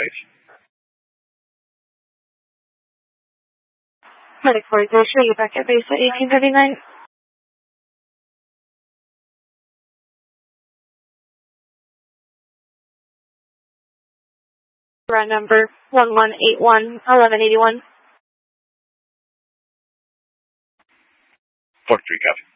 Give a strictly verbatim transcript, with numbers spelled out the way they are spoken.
base. Medic four zero, show you back at base at eighteen thirty-nine. Run number one one eight one, eleven eighty-one. Four three, copy.